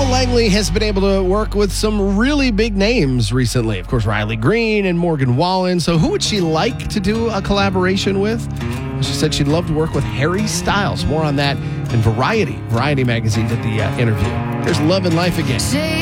Paula Langley has been able to work with some really big names recently. Of course, Riley Green and Morgan Wallen. So who would she like to do a collaboration with? She said she'd love to work with Harry Styles. More on that in Variety. Variety magazine did the interview. Here's Love and Life again.